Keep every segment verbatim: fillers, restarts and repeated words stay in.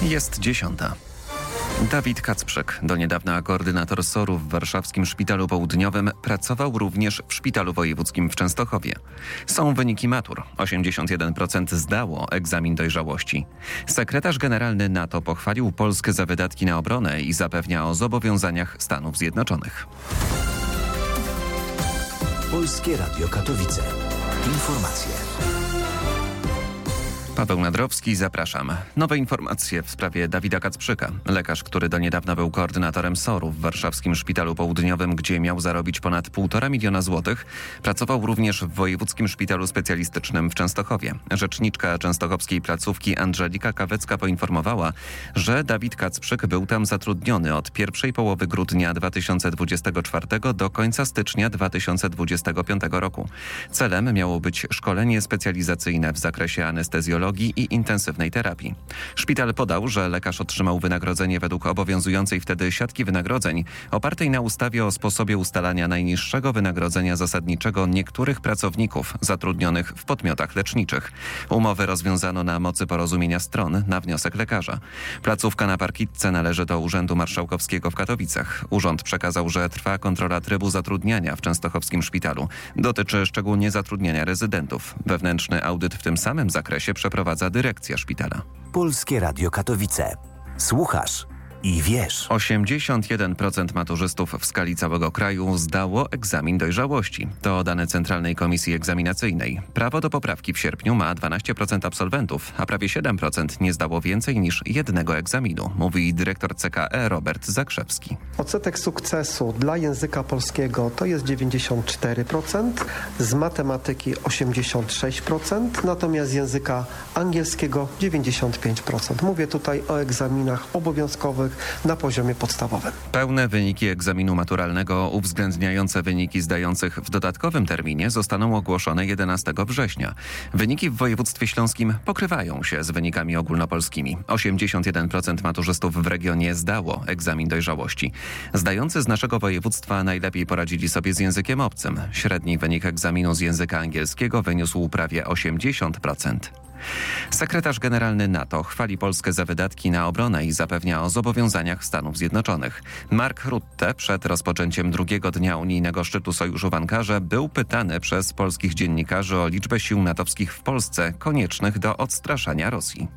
Jest dziesiąta. Dawid Kacprzyk, do niedawna koordynator S O R-u w warszawskim Szpitalu Południowym, pracował również w Szpitalu Wojewódzkim w Częstochowie. Są wyniki matur. osiemdziesiąt jeden procent zdało egzamin dojrzałości. Sekretarz generalny NATO pochwalił Polskę za wydatki na obronę i zapewnia o zobowiązaniach Stanów Zjednoczonych. Polskie Radio Katowice. Informacje. Paweł Nadrowski, zapraszam. Nowe informacje w sprawie Dawida Kacprzyka. Lekarz, który do niedawna był koordynatorem S O R-u w warszawskim Szpitalu Południowym, gdzie miał zarobić ponad półtora miliona złotych, pracował również w Wojewódzkim Szpitalu Specjalistycznym w Częstochowie. Rzeczniczka częstochowskiej placówki Andżelika Kawecka poinformowała, że Dawid Kacprzyk był tam zatrudniony od pierwszej połowy grudnia dwa tysiące dwudziestego czwartego do końca stycznia dwa tysiące dwudziestego piątego roku. Celem miało być szkolenie specjalizacyjne w zakresie anestezjologii i intensywnej terapii. Szpital podał, że lekarz otrzymał wynagrodzenie według obowiązującej wtedy siatki wynagrodzeń opartej na ustawie o sposobie ustalania najniższego wynagrodzenia zasadniczego niektórych pracowników zatrudnionych w podmiotach leczniczych. Umowy rozwiązano na mocy porozumienia stron na wniosek lekarza. Placówka na Parkitce należy do Urzędu Marszałkowskiego w Katowicach. Urząd przekazał, że trwa kontrola trybu zatrudniania w częstochowskim szpitalu. Dotyczy szczególnie zatrudniania rezydentów. Wewnętrzny audyt w tym samym zakresie przeprowadza prowadza dyrekcja szpitala. Polskie Radio Katowice. Słuchasz i wiesz. osiemdziesiąt jeden procent maturzystów w skali całego kraju zdało egzamin dojrzałości. To dane Centralnej Komisji Egzaminacyjnej. Prawo do poprawki w sierpniu ma dwanaście procent absolwentów, a prawie siedem procent nie zdało więcej niż jednego egzaminu, mówi dyrektor C K E Robert Zakrzewski. Odsetek sukcesu dla języka polskiego to jest dziewięćdziesiąt cztery procent, z matematyki osiemdziesiąt sześć procent, natomiast z języka angielskiego dziewięćdziesiąt pięć procent. Mówię tutaj o egzaminach obowiązkowych na poziomie podstawowym. Pełne wyniki egzaminu maturalnego uwzględniające wyniki zdających w dodatkowym terminie zostaną ogłoszone jedenastego września. Wyniki w województwie śląskim pokrywają się z wynikami ogólnopolskimi. osiemdziesiąt jeden procent maturzystów w regionie zdało egzamin dojrzałości. Zdający z naszego województwa najlepiej poradzili sobie z językiem obcym. Średni wynik egzaminu z języka angielskiego wyniósł prawie osiemdziesiąt procent. Sekretarz generalny NATO chwali Polskę za wydatki na obronę i zapewnia o zobowiązaniach Stanów Zjednoczonych. Mark Rutte przed rozpoczęciem drugiego dnia unijnego szczytu sojuszu w Ankarze był pytany przez polskich dziennikarzy o liczbę sił natowskich w Polsce koniecznych do odstraszania Rosji.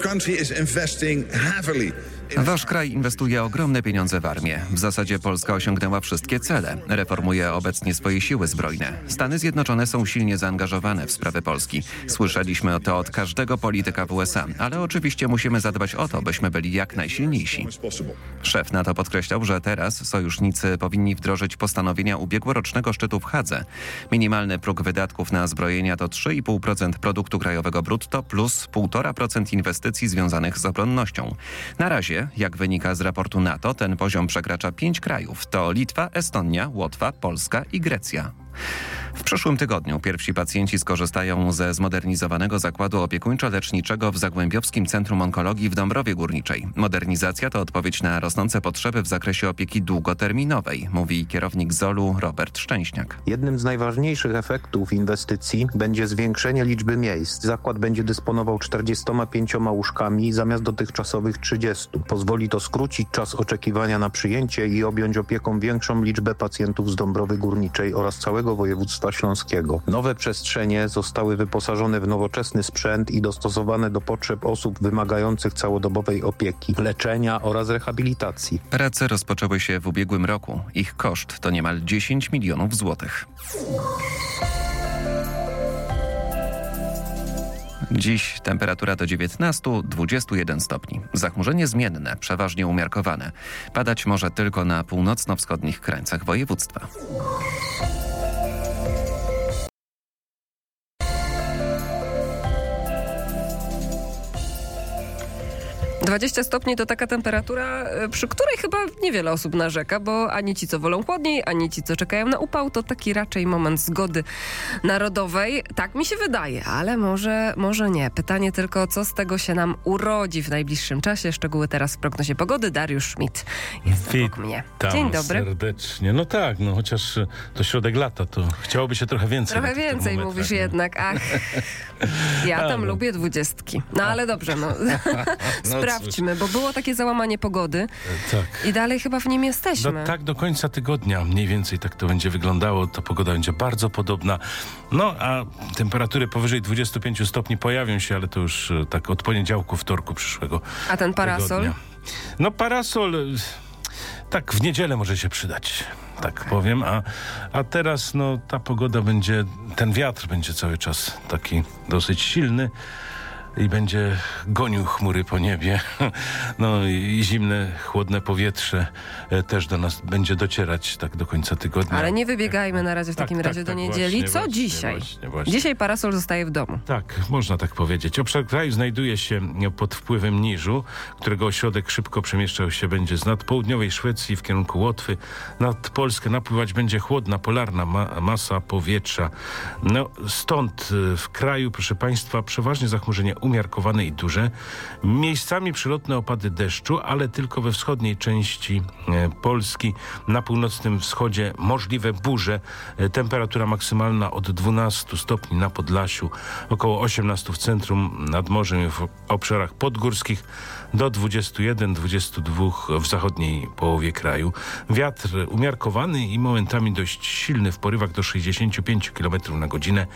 Wasz kraj inwestuje ogromne pieniądze w armię. W zasadzie Polska osiągnęła wszystkie cele. Reformuje obecnie swoje siły zbrojne. Stany Zjednoczone są silnie zaangażowane w sprawy Polski. Słyszeliśmy to od każdego polityka w U S A, ale oczywiście musimy zadbać o to, byśmy byli jak najsilniejsi. Szef NATO podkreślał, że teraz sojusznicy powinni wdrożyć postanowienia ubiegłorocznego szczytu w Hadze. Minimalny próg wydatków na zbrojenia to trzy i pół procent produktu krajowego brutto plus półtora procent inwestycji związanych z obronnością. Na razie, jak wynika z raportu NATO, ten poziom przekracza pięć krajów. To Litwa, Estonia, Łotwa, Polska i Grecja. W przyszłym tygodniu pierwsi pacjenci skorzystają ze zmodernizowanego zakładu opiekuńczo-leczniczego w Zagłębiowskim Centrum Onkologii w Dąbrowie Górniczej. Modernizacja to odpowiedź na rosnące potrzeby w zakresie opieki długoterminowej, mówi kierownik Z O L-u Robert Szczęśniak. Jednym z najważniejszych efektów inwestycji będzie zwiększenie liczby miejsc. Zakład będzie dysponował czterdziestoma pięcioma łóżkami zamiast dotychczasowych trzydziestu. Pozwoli to skrócić czas oczekiwania na przyjęcie i objąć opieką większą liczbę pacjentów z Dąbrowy Górniczej oraz całego województwa śląskiego. Nowe przestrzenie zostały wyposażone w nowoczesny sprzęt i dostosowane do potrzeb osób wymagających całodobowej opieki, leczenia oraz rehabilitacji. Prace rozpoczęły się w ubiegłym roku. Ich koszt to niemal dziesięć milionów złotych. Dziś temperatura do dziewiętnastu do dwudziestu jeden stopni. Zachmurzenie zmienne, przeważnie umiarkowane. Padać może tylko na północno-wschodnich krańcach województwa. dwadzieścia stopni to taka temperatura, przy której chyba niewiele osób narzeka, bo ani ci, co wolą chłodniej, ani ci, co czekają na upał, to taki raczej moment zgody narodowej. Tak mi się wydaje, ale może, może nie. Pytanie tylko, co z tego się nam urodzi w najbliższym czasie. Szczegóły teraz w prognozie pogody. Dariusz Schmidt jest obok mnie. Dzień dobry. Serdecznie. No tak, no chociaż to środek lata, to chciałoby się trochę więcej. Trochę więcej mówisz no. jednak. Ach, ja tam no. lubię dwudziestki. No ale dobrze, no. no sprawdźmy, bo było takie załamanie pogody Tak. i dalej chyba w nim jesteśmy. No, tak do końca tygodnia mniej więcej tak to będzie wyglądało. Ta pogoda będzie bardzo podobna. No a temperatury powyżej dwudziestu pięciu stopni pojawią się, ale to już e, tak od poniedziałku, wtorku przyszłego A ten parasol? tygodnia. No parasol e, tak w niedzielę może się przydać. Tak powiem, a, a teraz no ta pogoda będzie, ten wiatr będzie cały czas taki dosyć silny i będzie gonił chmury po niebie. No i, i zimne, chłodne powietrze e, też do nas będzie docierać tak do końca tygodnia. Ale nie wybiegajmy na razie w Tak, takim tak, razie do tak, niedzieli. właśnie, Co właśnie, dzisiaj? właśnie, właśnie. Dzisiaj parasol zostaje w domu. Tak, można tak powiedzieć. Obszar kraju znajduje się pod wpływem niżu, którego ośrodek szybko przemieszczał się będzie z nad południowej Szwecji w kierunku Łotwy. Nad Polskę napływać będzie chłodna, polarna ma- masa powietrza. No, stąd y, w kraju, proszę Państwa, przeważnie zachmurzenie umiarkowane i duże. Miejscami przelotne opady deszczu, ale tylko we wschodniej części e, Polski. Na północnym wschodzie możliwe burze. E, temperatura maksymalna od dwunastu stopni na Podlasiu, około osiemnastu w centrum, nad morzem i w obszarach podgórskich, do dwudziestu jeden do dwudziestu dwóch w zachodniej połowie kraju. Wiatr umiarkowany i momentami dość silny w porywach do sześćdziesięciu pięciu kilometrów na godzinę.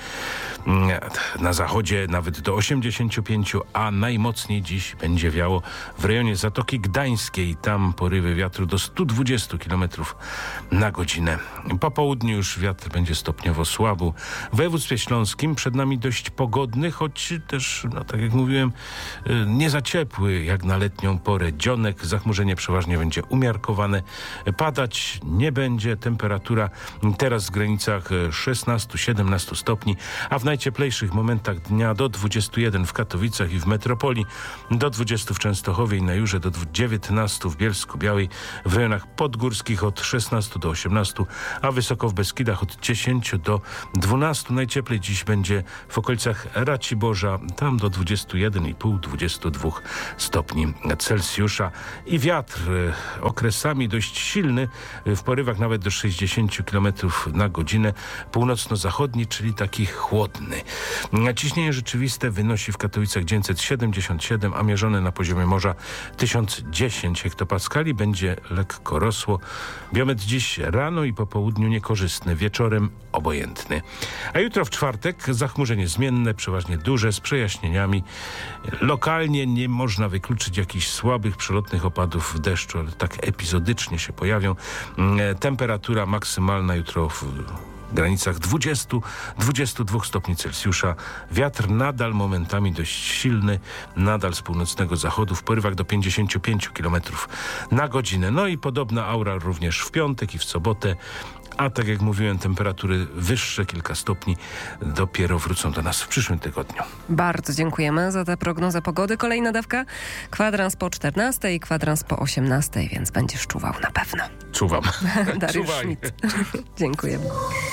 Na zachodzie nawet do osiemdziesięciu pięciu, a najmocniej dziś będzie wiało w rejonie Zatoki Gdańskiej. Tam porywy wiatru do stu dwudziestu kilometrów na godzinę. Po południu już wiatr będzie stopniowo słabł. W województwie śląskim przed nami dość pogodny, choć też, no, tak jak mówiłem, nie za ciepły jak na letnią porę dzionek. Zachmurzenie przeważnie będzie umiarkowane. Padać nie będzie. Temperatura teraz w granicach szesnastu do siedemnastu stopni, a w najcieplejszych momentach dnia do dwudziestu jeden w Katowicach i w metropolii, do dwudziestu w Częstochowie i na Jurze, do dziewiętnastu w Bielsku-Białej, w rejonach podgórskich od szesnastu do osiemnastu, a wysoko w Beskidach od dziesięciu do dwunastu. Najcieplej dziś będzie w okolicach Raciborza, tam do dwudziestu jeden i pół do dwudziestu dwóch stopni Celsjusza. I wiatr e, okresami dość silny, e, w porywach nawet do sześćdziesięciu kilometrów na godzinę, północno-zachodni, czyli taki chłodny. Ciśnienie rzeczywiste wynosi w Katowicach dziewięćset siedemdziesiąt siedem, a mierzone na poziomie morza tysiąc dziesięć hektopaskali. Będzie lekko rosło. Biometr dziś rano i po południu niekorzystny, wieczorem obojętny. A jutro w czwartek zachmurzenie zmienne, przeważnie duże, z przejaśnieniami. Lokalnie nie można wykluczyć jakichś słabych, przelotnych opadów deszczu, ale tak epizodycznie się pojawią. Temperatura maksymalna jutro w granicach dwudziestu do dwudziestu dwóch stopni Celsjusza. Wiatr nadal momentami dość silny, nadal z północnego zachodu, w porywach do pięćdziesięciu pięciu kilometrów na godzinę. No i podobna aura również w piątek i w sobotę. A tak jak mówiłem, temperatury wyższe, kilka stopni, dopiero wrócą do nas w przyszłym tygodniu. Bardzo dziękujemy za tę prognozę pogody. Kolejna dawka, kwadrans po czternastej i kwadrans po osiemnastej, więc będziesz czuwał na pewno. Czuwam. Dariusz Czuwaj. Schmidt. Dziękujemy.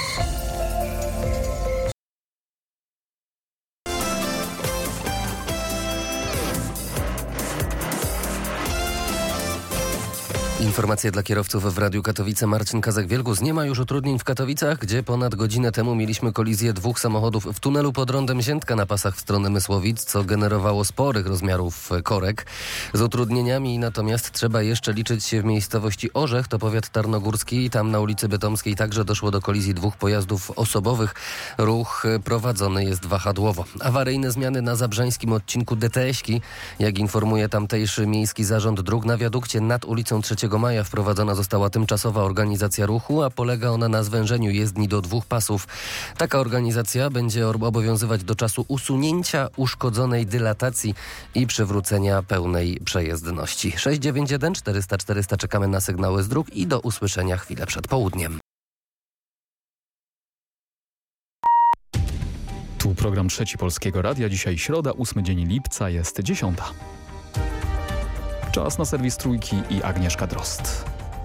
Informacje dla kierowców w Radiu Katowice. Marcin Kazak-Wielgus. Nie ma już utrudnień w Katowicach, gdzie ponad godzinę temu mieliśmy kolizję dwóch samochodów w tunelu pod rondem Ziętka na pasach w stronę Mysłowic, co generowało sporych rozmiarów korek. Z utrudnieniami natomiast trzeba jeszcze liczyć się w miejscowości Orzech, to powiat tarnogórski. Tam na ulicy Bytomskiej także doszło do kolizji dwóch pojazdów osobowych. Ruch prowadzony jest wahadłowo. Awaryjne zmiany na zabrzeńskim odcinku D T S-ki. Jak informuje tamtejszy Miejski Zarząd Dróg, na wiadukcie nad ulicą trzeciego maja wprowadzona została tymczasowa organizacja ruchu, a polega ona na zwężeniu jezdni do dwóch pasów. Taka organizacja będzie obowiązywać do czasu usunięcia uszkodzonej dylatacji i przywrócenia pełnej przejezdności. sześć dziewięć jeden czterysta czterysta czekamy na sygnały z dróg i do usłyszenia chwilę przed południem. Tu program Trzeci Polskiego Radia. Dzisiaj środa, ósmy dzień lipca, jest dziesiąta. Czas na serwis Trójki i Agnieszka Drozd.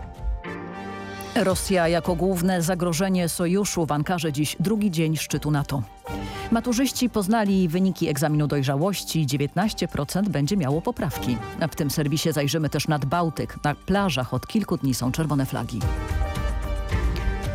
Rosja jako główne zagrożenie sojuszu. W Ankarze dziś drugi dzień szczytu NATO. Maturzyści poznali wyniki egzaminu dojrzałości. dziewiętnaście procent będzie miało poprawki. W tym serwisie zajrzymy też nad Bałtyk. Na plażach od kilku dni są czerwone flagi.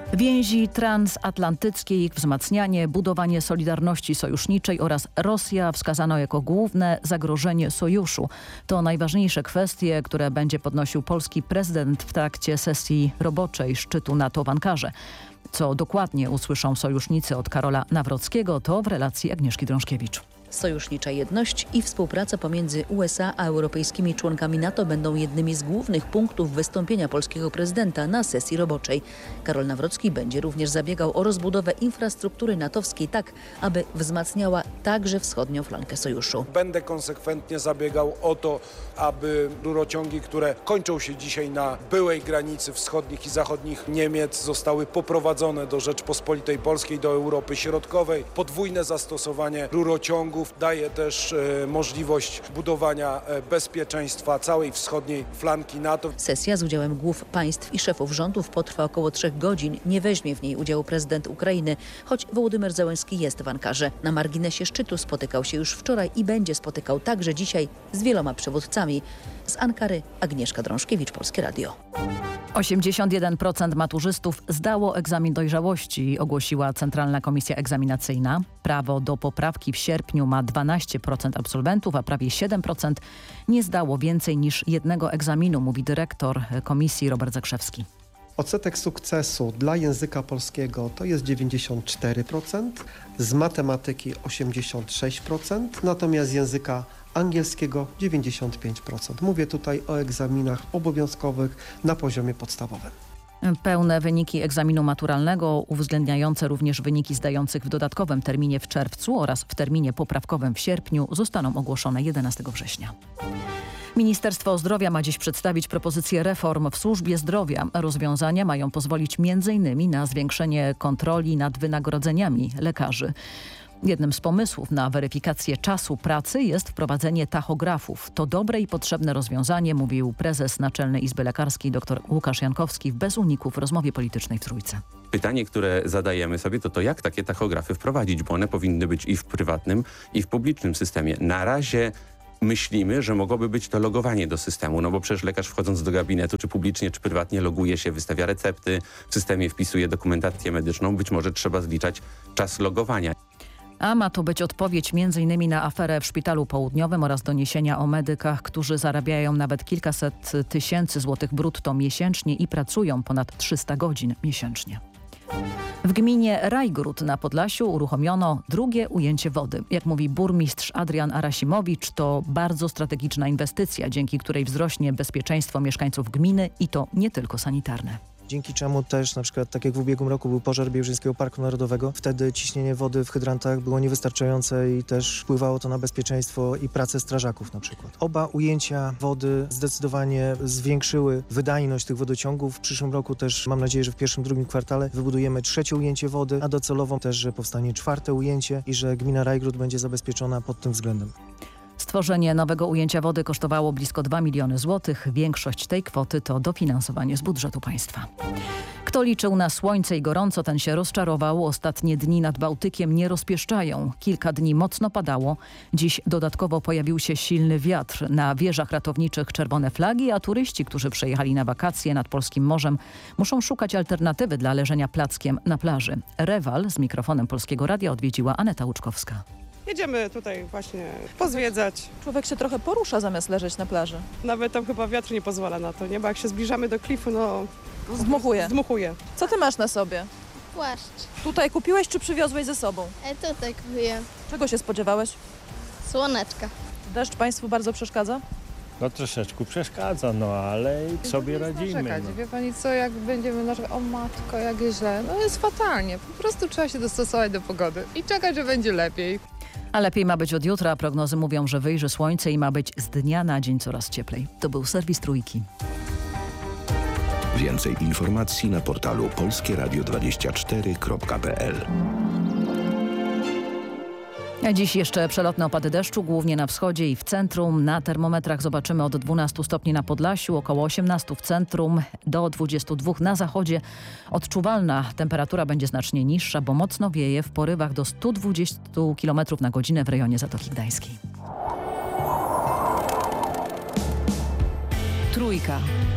Więzi transatlantyckie, ich wzmacnianie, budowanie solidarności sojuszniczej oraz Rosja wskazano jako główne zagrożenie sojuszu. To najważniejsze kwestie, które będzie podnosił polski prezydent w trakcie sesji roboczej szczytu NATO w Ankarze. Co dokładnie usłyszą sojusznicy od Karola Nawrockiego, to w relacji Agnieszki Drążkiewicz. Sojusznicza jedność i współpraca pomiędzy U S A a europejskimi członkami NATO będą jednymi z głównych punktów wystąpienia polskiego prezydenta na sesji roboczej. Karol Nawrocki będzie również zabiegał o rozbudowę infrastruktury natowskiej tak, aby wzmacniała także wschodnią flankę sojuszu. Będę konsekwentnie zabiegał o to, aby rurociągi, które kończą się dzisiaj na byłej granicy wschodnich i zachodnich Niemiec, zostały poprowadzone do Rzeczpospolitej Polskiej, do Europy Środkowej. Podwójne zastosowanie rurociągów daje też e, możliwość budowania e, bezpieczeństwa całej wschodniej flanki NATO. Sesja z udziałem głów państw i szefów rządów potrwa około trzech godzin. Nie weźmie w niej udziału prezydent Ukrainy, choć Wołodymyr Zełenski jest w Ankarze. Na marginesie szczytu spotykał się już wczoraj i będzie spotykał także dzisiaj z wieloma przywódcami. Z Ankary Agnieszka Drążkiewicz, Polskie Radio. osiemdziesiąt jeden procent maturzystów zdało egzamin dojrzałości, ogłosiła Centralna Komisja Egzaminacyjna. Prawo do poprawki w sierpniu ma dwanaście procent absolwentów, a prawie siedem procent nie zdało więcej niż jednego egzaminu, mówi dyrektor komisji Robert Zakrzewski. Odsetek sukcesu dla języka polskiego to jest dziewięćdziesiąt cztery procent, z matematyki osiemdziesiąt sześć procent, natomiast z języka angielskiego dziewięćdziesiąt pięć procent. Mówię tutaj o egzaminach obowiązkowych na poziomie podstawowym. Pełne wyniki egzaminu maturalnego, uwzględniające również wyniki zdających w dodatkowym terminie w czerwcu oraz w terminie poprawkowym w sierpniu, zostaną ogłoszone jedenastego września. Ministerstwo Zdrowia ma dziś przedstawić propozycje reform w służbie zdrowia. Rozwiązania mają pozwolić między innymi na zwiększenie kontroli nad wynagrodzeniami lekarzy. Jednym z pomysłów na weryfikację czasu pracy jest wprowadzenie tachografów. To dobre i potrzebne rozwiązanie, mówił prezes Naczelnej Izby Lekarskiej dr Łukasz Jankowski w Bez Uników w rozmowie politycznej w Trójce. Pytanie, które zadajemy sobie, to to jak takie tachografy wprowadzić, bo one powinny być i w prywatnym, i w publicznym systemie. Na razie myślimy, że mogłoby być to logowanie do systemu, no bo przecież lekarz wchodząc do gabinetu, czy publicznie, czy prywatnie loguje się, wystawia recepty, w systemie wpisuje dokumentację medyczną. Być może trzeba zliczać czas logowania. A ma to być odpowiedź między innymi na aferę w Szpitalu Południowym oraz doniesienia o medykach, którzy zarabiają nawet kilkaset tysięcy złotych brutto miesięcznie i pracują ponad trzysta godzin miesięcznie. W gminie Rajgród na Podlasiu uruchomiono drugie ujęcie wody. Jak mówi burmistrz Adrian Arasimowicz, to bardzo strategiczna inwestycja, dzięki której wzrośnie bezpieczeństwo mieszkańców gminy i to nie tylko sanitarne. Dzięki czemu też, na przykład tak jak w ubiegłym roku był pożar Białżyńskiego Parku Narodowego, wtedy ciśnienie wody w hydrantach było niewystarczające i też wpływało to na bezpieczeństwo i pracę strażaków na przykład. Oba ujęcia wody zdecydowanie zwiększyły wydajność tych wodociągów. W przyszłym roku też mam nadzieję, że w pierwszym, drugim kwartale wybudujemy trzecie ujęcie wody, a docelowo też, że powstanie czwarte ujęcie i że gmina Rajgród będzie zabezpieczona pod tym względem. Stworzenie nowego ujęcia wody kosztowało blisko dwa miliony złotych. Większość tej kwoty to dofinansowanie z budżetu państwa. Kto liczył na słońce i gorąco, ten się rozczarował. Ostatnie dni nad Bałtykiem nie rozpieszczają. Kilka dni mocno padało. Dziś dodatkowo pojawił się silny wiatr. Na wieżach ratowniczych czerwone flagi, a turyści, którzy przyjechali na wakacje nad polskim morzem, muszą szukać alternatywy dla leżenia plackiem na plaży. Rewal z mikrofonem Polskiego Radia odwiedziła Aneta Łuczkowska. Jedziemy tutaj właśnie pozwiedzać. Człowiek się trochę porusza zamiast leżeć na plaży. Nawet tam chyba wiatr nie pozwala na to, nie? Bo jak się zbliżamy do klifu, no... Zdmuchuje. Zdmuchuje. Co ty masz na sobie? Płaszcz. Tutaj kupiłeś czy przywiozłeś ze sobą? E, tutaj kupiłem. Czego się spodziewałeś? Słoneczka. Deszcz państwu bardzo przeszkadza? No troszeczkę przeszkadza, no ale sobie radzimy. Narzekać. No. Wie pani co, jak będziemy narzekać, o matko, jak jest źle, no jest fatalnie. Po prostu trzeba się dostosować do pogody i czekać, że będzie lepiej. A lepiej ma być od jutra. Prognozy mówią, że wyjrzy słońce i ma być z dnia na dzień coraz cieplej. To był serwis Trójki. Więcej informacji na portalu polskie radio dwadzieścia cztery kropka p l. Dziś jeszcze przelotne opady deszczu, głównie na wschodzie i w centrum. Na termometrach zobaczymy od dwunastu stopni na Podlasiu, około osiemnastu w centrum, do dwudziestu dwóch na zachodzie. Odczuwalna temperatura będzie znacznie niższa, bo mocno wieje w porywach do stu dwudziestu kilometrów na godzinę w rejonie Zatoki Gdańskiej. Trójka.